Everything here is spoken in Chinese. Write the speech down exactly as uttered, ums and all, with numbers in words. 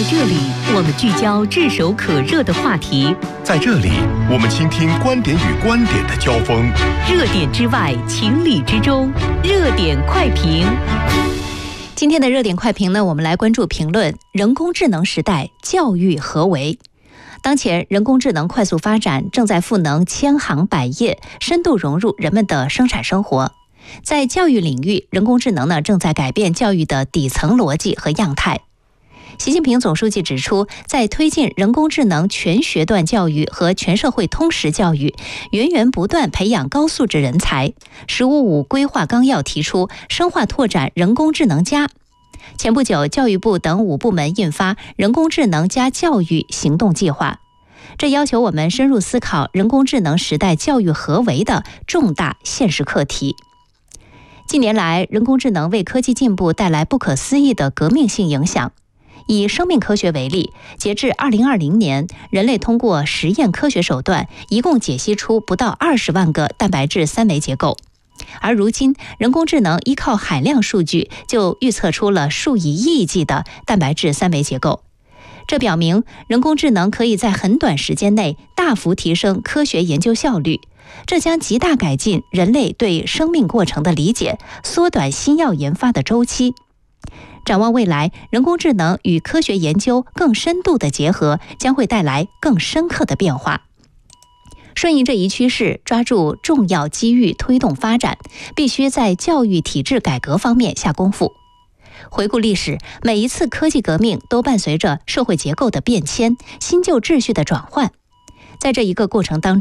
这里，我们聚焦炙手可热的话题； 在这里，我们倾听观点与观点的交锋。 热点之外，情理之中，热点快评。 今天的热点快评呢，我们来关注评论：人工智能时代，教育何为？当前，人工智能快速发展，正在赋能千行百业，深度融入人们的生产生活。在教育领域，人工智能呢正在改变教育的底层逻辑和样态。习近平总书记指出，在推进人工智能全学段教育和全社会通识教育，源源不断培养高素质人才。十五五规划纲要提出深化拓展人工智能加。前不久，教育部等五部门印发《人工智能加教育行动计划》，这要求我们深入思考人工智能时代教育何为的重大现实课题。近年来，人工智能为科技进步带来不可思议的革命性影响。以生命科学为例，截至二零二零年，人类通过实验科学手段，一共解析出不到二十万个蛋白质三维结构。而如今，人工智能依靠海量数据，就预测出了数以亿计的蛋白质三维结构。这表明，人工智能可以在很短时间内大幅提升科学研究效率，这将极大改进人类对生命过程的理解，缩短新药研发的周期。展望未来，人工智能与科学研究更深度的结合，将会带来更深刻的变化。顺应这一趋势，抓住重要机遇推动发展，必须在教育体制改革方面下功夫。回顾历史，每一次科技革命都伴随着社会结构的变迁、新旧秩序的转换。在这一个过程当中，